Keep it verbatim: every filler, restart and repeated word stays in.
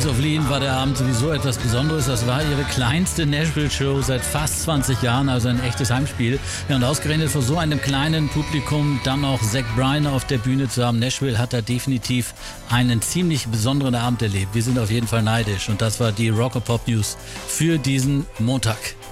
of Lean war der Abend sowieso etwas Besonderes. Das war ihre kleinste Nashville-Show seit fast zwanzig Jahren, also ein echtes Heimspiel. Ja, und ausgerechnet vor so einem kleinen Publikum dann auch Zach Bryan auf der Bühne zu haben. Nashville hat da definitiv einen ziemlich besonderen Abend erlebt. Wir sind auf jeden Fall neidisch und das war die Rock and Pop News für diesen Montag.